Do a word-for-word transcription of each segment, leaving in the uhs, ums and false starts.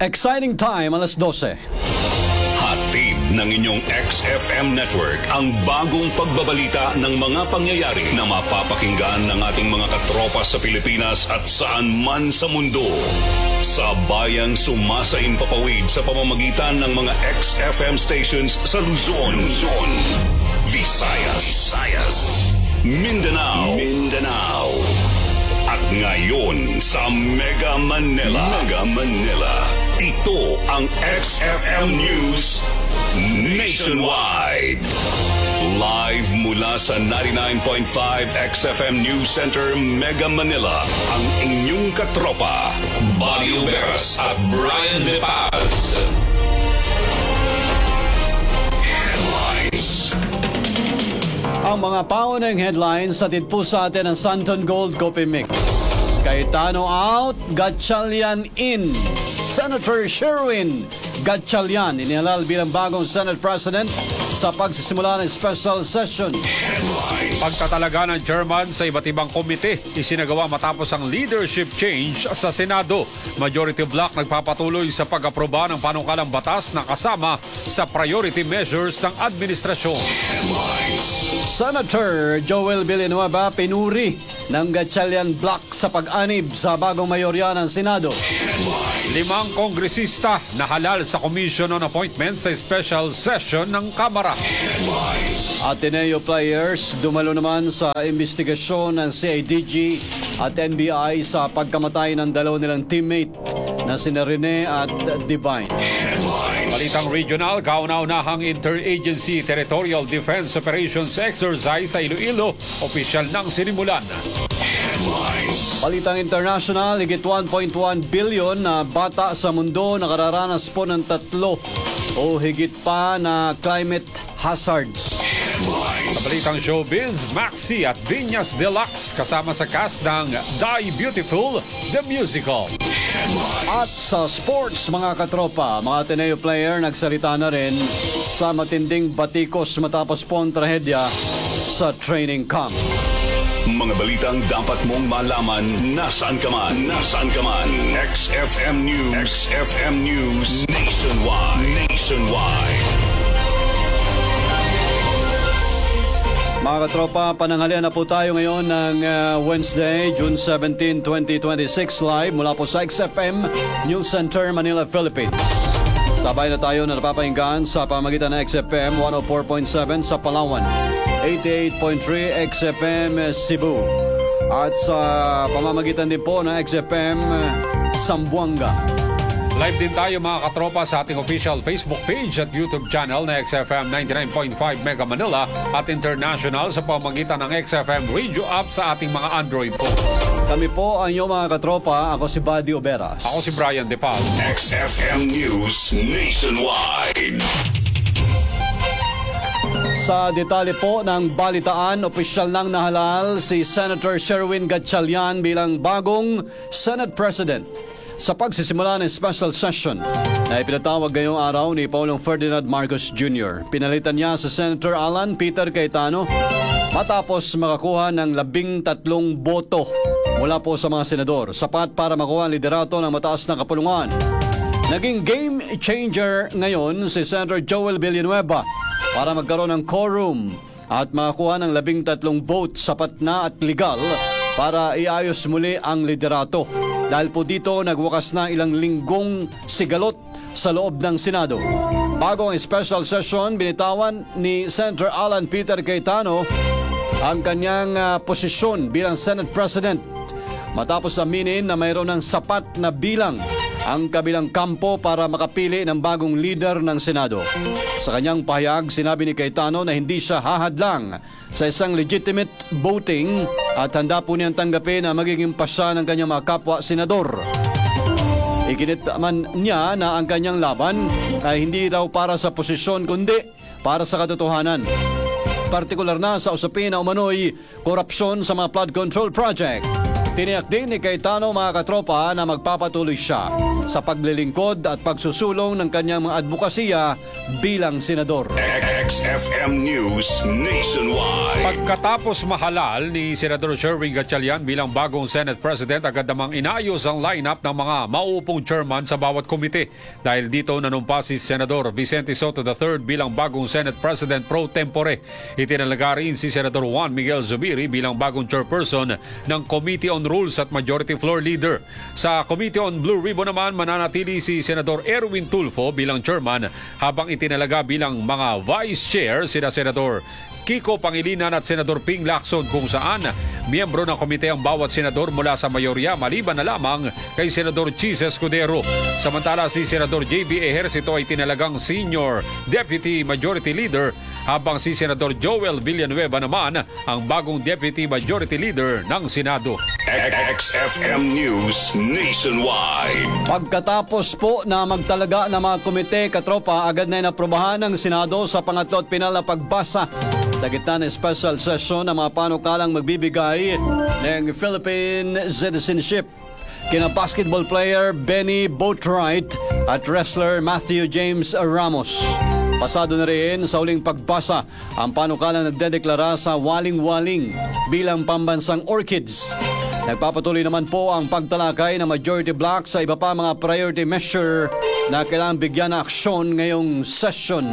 Exciting time, alas dose. Hatid ng inyong X F M Network ang bagong pagbabalita ng mga pangyayari na mapapakinggan ng ating mga katropa sa Pilipinas at saan man sa mundo. Sa bayang sumasaimpapawid sa pamamagitan ng mga X F M stations sa Luzon, Luzon, Visayas, Visayas, Mindanao, Mindanao, at ngayon sa Mega Manila, Mega Manila. Ito ang X F M News Nationwide. Live mula sa ninety-nine point five X F M News Center, Mega Manila, ang inyong katropa, Buddy Uberas at Brian De Paz. Headlines. Ang mga paunang headlines atid po sa atin ng Santon Gold Coffee Mix. Cayetano out, Gatchalian in. Senator Sherwin Gatchalian inihalal bilang bagong Senate President sa pagsisimula ng special session. Pagtatalaga ng chairman sa iba't ibang komite isinagawa matapos ang leadership change sa Senado. Majority bloc nagpapatuloy sa pag-aproba ng panukalang batas na kasama sa priority measures ng administrasyon. Senator Joel Villanueva pinuri ng Gatchalian bloc sa pag-anib sa bagong mayorya ng Senado. Limang kongresista na halal sa Commission on Appointments sa special session ng Kamara. Ateneo players dumalo naman sa investigasyon ng C I D G at N B I sa pagkamatay ng dalawa nilang teammate na sina Rene at Divine. Balitang regional, kauna-unahang Interagency Territorial Defense Operations Exercise sa Iloilo, opisyal nang sinimulan. Balitang international, higit one point one billion na bata sa mundo nakararanas po ng tatlo o higit pa na climate hazards. Sa balitang showbiz, Maxi at Viñas Deluxe kasama sa cast ng Die Beautiful, the musical. At sa sports, mga katropa, mga Ateneo player nagsalita na rin sa matinding batikos matapos po ang trahedya sa training camp. Mga balitang dapat mong malaman nasaan ka man, nasaan ka man. X F M News, X F M News Nationwide, Nationwide. Mga katropa, pananghalian na po tayo ngayon ng uh, Wednesday, June seventeenth, twenty twenty-six, live mula po sa X F M News Center, Manila, Philippines. Sabay na tayo na napapahinggan sa pamagitan ng X F M one oh four point seven sa Palawan, eighty-eight point three X F M Cebu, at sa pamamagitan din po ng X F M Zamboanga. Live din tayo mga katropa sa ating official Facebook page at YouTube channel na X F M ninety-nine point five Mega Manila at international sa pamamagitan ng X F M radio app sa ating mga Android phones. Kami po ang inyong mga katropa. Ako si Buddy Uberas. Ako si Brian De Paz. X F M News Nationwide. Sa detalye po ng balitaan, opisyal nang nahalal si Senator Sherwin Gatchalian bilang bagong Senate President sa pagsisimula ng special session na ipinatawag ngayong araw ni Pangulong Ferdinand Marcos Junior Pinalitan niya sa Senator Alan Peter Cayetano matapos makakuha ng labing tatlong boto mula po sa mga senador, sapat para makuha ang liderato ng mataas na kapulungan. Naging game changer ngayon si Senator Joel Villanueva para magkaroon ng quorum at makakuha ng labing tatlong vote sapat na at legal para iayos muli ang liderato. Dahil po dito, nagwakas na ilang linggong sigalot sa loob ng Senado. Bago ang special session, binitawan ni Senator Alan Peter Cayetano ang kanyang uh, posisyon bilang Senate President matapos aminin na mayroon ng sapat na bilang ang kabilang kampo para makapili ng bagong leader ng Senado. Sa kanyang pahayag, sinabi ni Cayetano na hindi siya hahadlang sa isang legitimate voting at handa po niyang tanggapin na magiging pasya ng kanyang mga kapwa-senador. Iginit man niya na ang kanyang laban ay hindi raw para sa posisyon kundi para sa katotohanan. Partikular na sa usapin na umano'y korupsyon sa mga flood control project. Tiniyak din ni Cayetano, mga katropa, na magpapatuloy siya sa paglilingkod at pagsusulong ng kanyang mga advokasya bilang senador. X F M News Nationwide. Pagkatapos mahalal ni Senador Sherwin Gatchalian bilang bagong Senate President, agad namang inayos ang lineup ng mga mauupong chairman sa bawat komite. Dahil dito nanumpa si Senador Vicente Soto the third bilang bagong Senate President pro tempore. Itinalaga rin si Senador Juan Miguel Zubiri bilang bagong chairperson ng Committee on Rules at Majority Floor Leader. Sa Committee on Blue Ribbon naman, mananatili si Senador Erwin Tulfo bilang chairman, habang itinalaga bilang mga vice chair sina Senador Kiko Pangilinan at Senador Ping Lacson, kung saan miyembro ng komite ang bawat senador mula sa mayorya maliban na lamang kay Senador Chis Escudero. Samantala si Senador J B Ejercito ay tinalagang Senior Deputy Majority Leader, habang si Senador Joel Villanueva naman ang bagong Deputy Majority Leader ng Senado. X F M News Nationwide. Pagkatapos po na magtalaga ng mga komite, katropa, agad na inaprobahan ng Senado sa pangatlo at pinal na pagbasa sa gitna ng special session ng mga panukalang magbibigay ng Philippine citizenship kina basketball player Benny Boatwright at wrestler Matthew James Ramos. Pasado na rin sa uling pagbasa ang panukalang nagdedeklara sa waling-waling bilang pambansang orchids. Nagpapatuloy naman po ang pagtalakay ng majority block sa iba pa mga priority measure na kailangang bigyan ng aksyon ngayong session.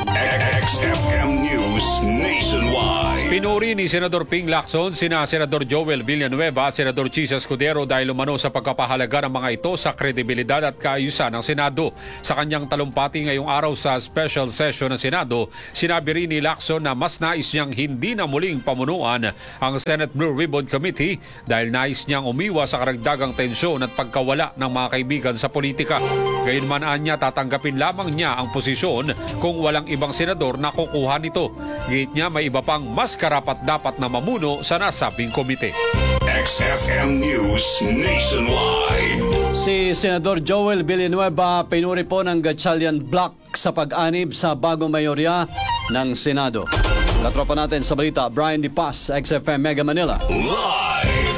X F M News Nationwide. Pinuri ni Senador Ping Lacson sina Senador Joel Villanueva at Senador Chis Escudero dahil umano sa pagkapahalaga ng mga ito sa kredibilidad at kaayusan ng Senado. Sa kanyang talumpati ngayong araw sa special session ng Senado, sinabi rin ni Lacson na mas nais niyang hindi na muling pamunuan ang Senate Blue Ribbon Committee dahil nais niyang umiwas sa karagdagang tensyon at pagkawala ng mga kaibigan sa politika. Gayunman niya, tatanggapin lamang niya ang posisyon kung walang ibang senador na kukuha nito. Gate niya, may iba pang mas karapat-dapat na mamuno sa nasabing komite. X F M News Nationwide. Si Senador Joel Villanueva pinuri po ng Gatchalian Block sa pag-anib sa bagong mayorya ng Senado. Katropa natin sa balita, Brian Di Paz, X F M Mega Manila. Live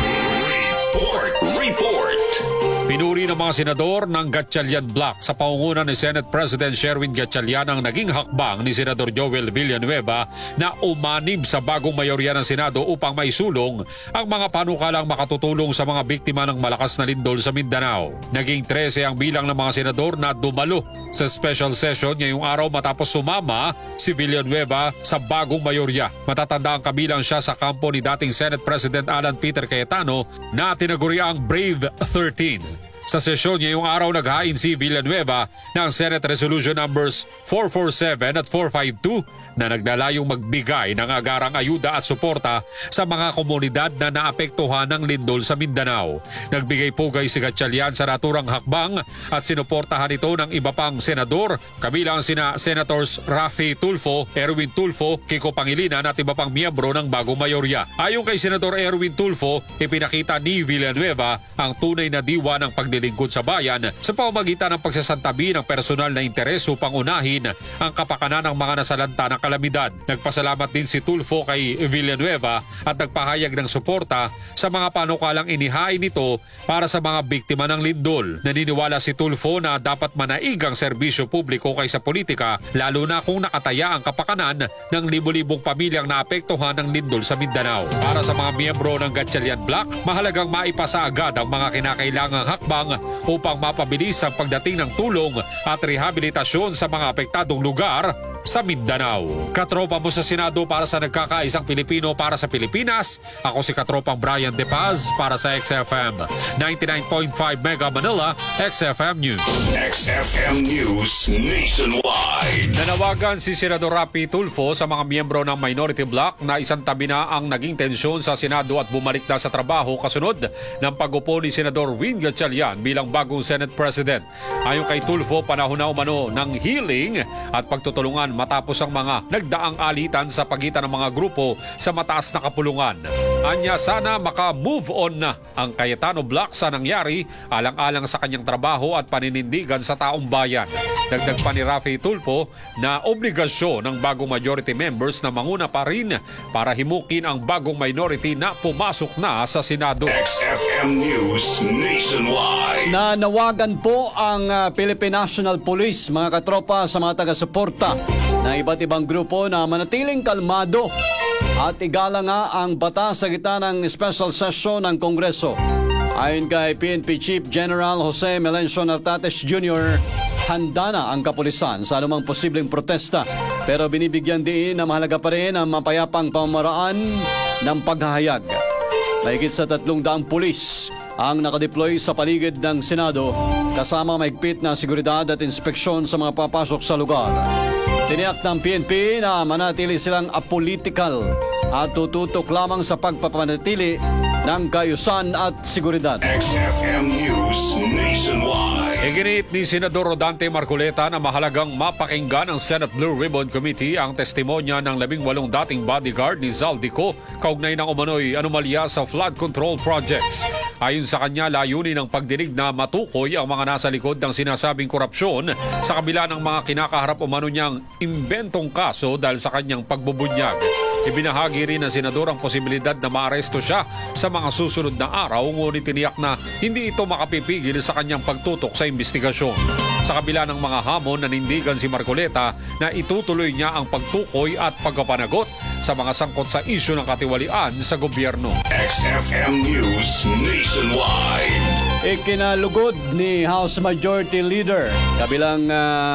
report. Report. Pinuri ng mga senador ng Gatchalian Block sa pangunguna ni Senate President Sherwin Gatchalian ang naging hakbang ni Senador Joel Villanueva na umanib sa bagong mayorya ng Senado upang maisulong ang mga panukalang makatutulong sa mga biktima ng malakas na lindol sa Mindanao. Naging trese ang bilang ng mga senador na dumalo sa special session ngayong araw matapos sumama si Villanueva sa bagong mayorya. Matatanda ang kabilang siya sa kampo ni dating Senate President Alan Peter Cayetano na tinaguriang Brave thirteen. Sa sesyon ngayong araw, naghain si Villanueva ng Senate Resolution Numbers four forty-seven at four fifty-two na naglalayong magbigay ng agarang ayuda at suporta sa mga komunidad na naapektuhan ng lindol sa Mindanao. Nagbigay pugay si Gatchalian sa naturang hakbang at sinuportahan ito ng iba pang senador, kabilang sina Senators Raffy Tulfo, Erwin Tulfo, Kiko Pangilinan at iba pang miyembro ng bagong mayorya. Ayon kay Senador Erwin Tulfo, ipinakita ni Villanueva ang tunay na diwa ng paglilingkod sa bayan sa pamamagitan ng pagsasantabi ng personal na interes upang unahin ang kapakanan ng mga nasalanta ng kalamidad. Nagpasalamat din si Tulfo kay Villanueva at nagpahayag ng suporta sa mga panukalang inihain nito para sa mga biktima ng lindol. Naniniwala si Tulfo na dapat manaig ang serbisyo publiko kaysa politika, lalo na kung nakataya ang kapakanan ng libo-libong pamilyang naapektuhan ng lindol sa Mindanao. Para sa mga miyembro ng Gatchalian Block, mahalagang maipasa agad ang mga kinakailangang hakbang upang mapabilis ang pagdating ng tulong at rehabilitasyon sa mga apektadong lugar sa Mindanao. Katropa mo sa Senado para sa nagkakaisang Pilipino para sa Pilipinas. Ako si Katropang Brian De Paz para sa X F M ninety-nine point five Mega Manila, X F M News. X F M News Nationwide. Nanawagan si Senador Raffy Tulfo sa mga miyembro ng minority bloc na isang tabi na ang naging tensyon sa Senado at bumalik na sa trabaho kasunod ng pag-upo ni Senador Win Gatchalian bilang bagong Senate President. Ayon kay Tulfo, panahon na umano ng healing at pagtutulungan matapos ang mga nagdaang alitan sa pagitan ng mga grupo sa mataas na kapulungan. Anya, sana maka-move on na ang Cayetano Block sa nangyari alang-alang sa kanyang trabaho at paninindigan sa taong bayan. Dagdag pa ni Raffy Tulfo na obligasyon ng bagong majority members na manguna pa rin para himukin ang bagong minority na pumasok na sa Senado. X F M News Nationwide. Nanawagan po ang uh, Philippine National Police, mga katropa, sa mga taga-suporta ng iba't ibang grupo na manatiling kalmado at igala nga ang batas sa gitna ng special session ng Kongreso. Ayon kay P N P Chief General Jose Melencio Nartates Junior, handa na ang kapulisan sa anumang posibleng protesta, pero binibigyan diin na mahalaga pa rin ang mapayapang pamamaraan ng paghahayag. Mahigit sa tatlong daang pulis ang nakadeploy sa paligid ng Senado kasama mahigpit na seguridad at inspeksyon sa mga papasok sa lugar. Tiniyak ng P N P na manatili silang apolitical at tututok lamang sa pagpapanatili ng kaayusan at seguridad. X F M News Nationwide. Iginiit ni Senador Rodante Marcoleta na mahalagang mapakinggan ng Senate Blue Ribbon Committee ang testimonya ng labing walong dating bodyguard ni Zaldico kaugnay ng umano'y anomalya sa flood control projects. Ayon sa kanya, layunin ng pagdinig na matukoy ang mga nasa likod ng sinasabing korupsyon sa kabila ng mga kinakaharap umano niyang imbentong kaso dahil sa kanyang pagbubunyag. Ibinahagi rin ng senador ang posibilidad na maaresto siya sa mga susunod na araw, ngunit tiniyak na hindi ito makapipigil sa kanyang pagtutok sa investigasyon. Sa kabila ng mga hamon, nanindigan si Marcoleta na itutuloy niya ang pagtukoy at pagpapanagot sa mga sangkot sa isyu ng katiwalian sa gobyerno. X F M News Nationwide. Ikinalugod ni House Majority Leader, kabilang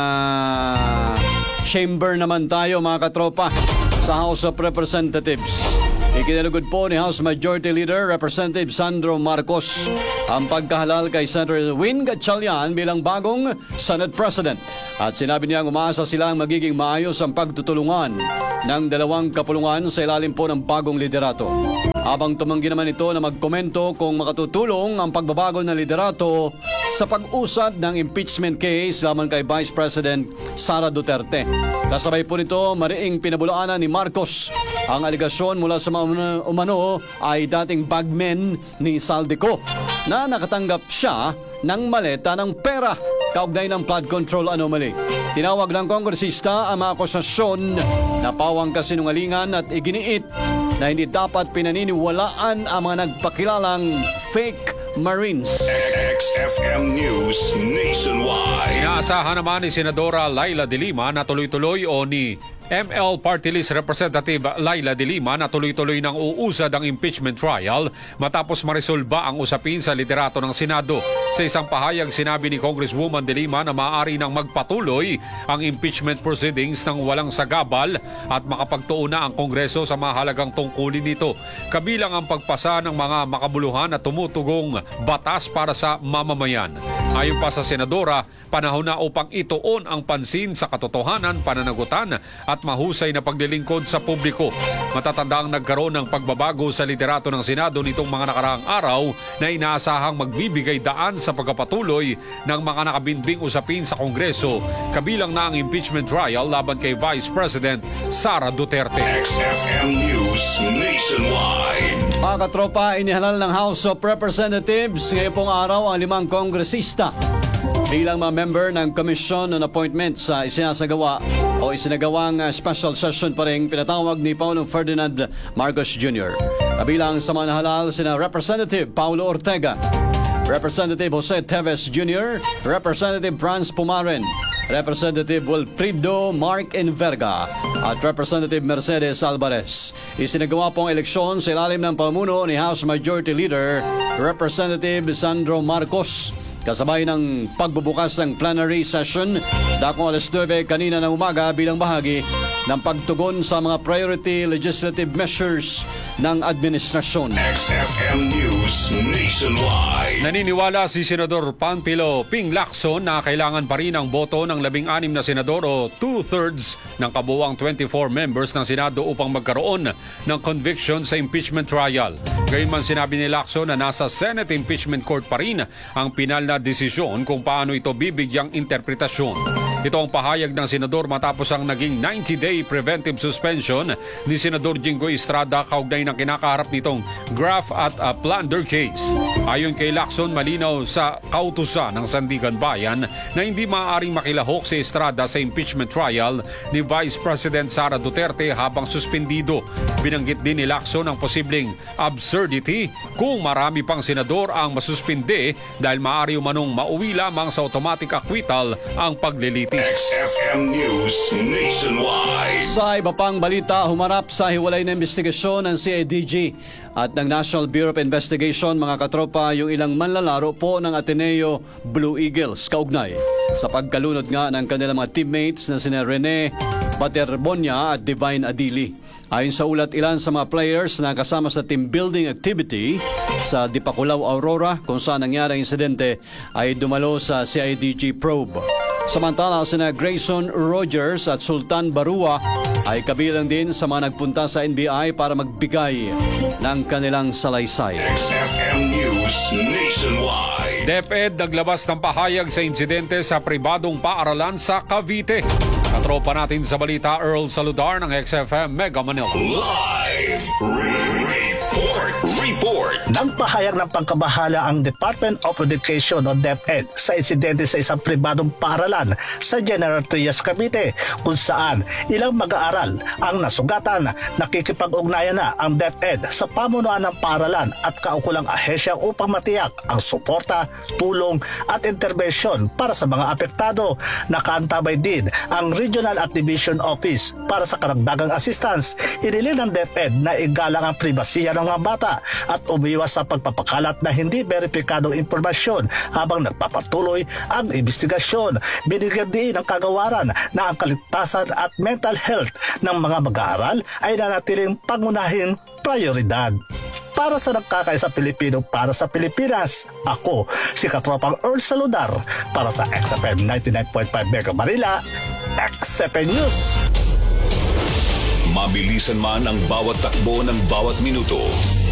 uh, chamber naman tayo mga katropa, sa House of Representatives. Ikinalugod po ni House Majority Leader Representative Sandro Marcos ang pagkahalal kay Senator Win Gatchalian bilang bagong Senate President. At sinabi niyang umaasa silang magiging maayos ang pagtutulungan ng dalawang kapulungan sa ilalim po ng bagong liderato. Habang tumanggi naman ito na magkomento kung makatutulong ang pagbabago ng liderato sa pag-usad ng impeachment case laban kay Vice President Sara Duterte. Kasabay po nito, mariing pinabulaanan ni Marcos ang aligasyon mula sa mga umano ay dating bagmen ni Zaldico na nakatanggap siya ng maleta ng pera kaugnay ng flood control anomaly. Tinawag ng kongresista ang mga akusasyon na pawang kasinungalingan at iginiit na hindi dapat pinaniniwalaan ang mga nagpakilalang fake Marines. X F M News Nationwide. Inaasahan naman ni Senadora Laila De Lima na tuloy-tuloy o ni M L Party List Representative Laila De Lima na tuloy-tuloy ng uusad ang impeachment trial matapos maresolba ang usapin sa liderato ng Senado. Sa isang pahayag, sinabi ni Congresswoman De Lima na maaari nang magpatuloy ang impeachment proceedings ng walang sagabal at makapagtuon na ang Kongreso sa mahalagang tungkulin nito, kabilang ang pagpasa ng mga makabuluhan at tumutugong batas para sa mamamayan. Ayon pa sa Senadora, panahon na upang ituon ang pansin sa katotohanan, pananagutan at mahusay na paglilingkod sa publiko. Matatanda ang nagkaroon ng pagbabago sa liderato ng Senado nitong mga nakaraang araw na inaasahang magbibigay daan sa pagpapatuloy ng mga nakabinbing usapin sa Kongreso, kabilang na ang impeachment trial laban kay Vice President Sara Duterte. X F M News Nationwide. Mga katropa, inihalal ng House of Representatives ngayong pong araw ang limang kongresista bilang mga member ng Commission on Appointments sa isinasagawa o isinagawang special session pa rin pinatawag ni Paolo Ferdinand Marcos Junior Kabilang sa mga nahalal sina Representative Paulo Ortega, Representative Jose Teves Junior, Representative Franz Pumaren, Representative Wilfrido Mark Enverga at Representative Mercedes Alvarez. Isinagawa po ang eleksyon sa ilalim ng pamuno ni House Majority Leader Representative Sandro Marcos, kasabay ng pagbubukas ng plenary session dakong alas nuwebe kanina ng umaga bilang bahagi ng pagtugon sa mga priority legislative measures ng administrasyon. X F M News Nationwide. Naniniwala si Senador Panfilo Ping Lacson na kailangan pa rin ang boto ng labing anim na senador o two-thirds ng kabuuang twenty-four members ng Senado upang magkaroon ng conviction sa impeachment trial. Gayunman sinabi ni Lacson na nasa Senate Impeachment Court pa rin ang pinal na desisyon kung paano ito bibigyang interpretasyon. Ito ang pahayag ng senador matapos ang naging ninety-day preventive suspension ni Senador Jinggoy Estrada kaugnay ng kinakaharap nitong graft at uh, plunder case. Ayon kay Lacson, malinaw sa kautusan ng Sandigan Bayan na hindi maaaring makilahok si Estrada sa impeachment trial ni Vice President Sara Duterte habang suspendido. Binanggit din ni Lacson ang posibleng absurdity kung marami pang senador ang masuspinde dahil maaari umanong mauwi lamang sa automatic acquittal ang paglilito. facilities. X F M News Nationwide. Sa iba pang balita, humarap sa hiwalay na investigasyon ng C I D G at ng National Bureau of Investigation, mga katropa, yung ilang manlalaro po ng Ateneo Blue Eagles kaugnay sa pagkalunod nga ng kanilang mga teammates na sina Rene Baterbonia at Divine Adili. Ayon sa ulat, ilan sa mga players na kasama sa team building activity sa Dipakulaw, Aurora, kung saan nangyari ang insidente, ay dumalo sa C I D G probe. Samantala, sina Grayson Rogers at Sultan Barua ay kabilang din sa mga nagpunta sa N B I para magbigay ng kanilang salaysay. X F M News Nationwide. DepEd naglabas ng pahayag sa insidente sa pribadong paaralan sa Cavite. Katropa natin sa balita, Earl Saludar ng X F M Mega Manila. Live report. Report. Nang pahayag ng pagkabahala ang Department of Education o DepEd sa insidente sa isang pribadong paaralan sa General Trias, Cavite, kung saan ilang mag-aaral ang nasugatan. Nakikipag-ugnayan na ang DepEd sa pamunuan ng paaralan at kaukulang ahensya upang matiyak ang suporta, tulong at interbensyon para sa mga apektado. Nakaantabay din ang Regional at Division Office para sa karagdagang assistance. Inilin ng DepEd na igalang ang pribasiya ng mga bata at umiwas sa pagpapakalat na hindi beripikadong impormasyon habang nagpapatuloy ang investigasyon. Binigyan din ng kagawaran na ang kaligtasan at mental health ng mga mag-aaral ay nanatiling pangunahing prioridad. Para sa nagkakaisa Pilipino para sa Pilipinas, ako si Katropang Earl Saludar para sa X F M ninety-nine point five Mega Manila, X F M News. Mabilisan man ang bawat takbo ng bawat minuto,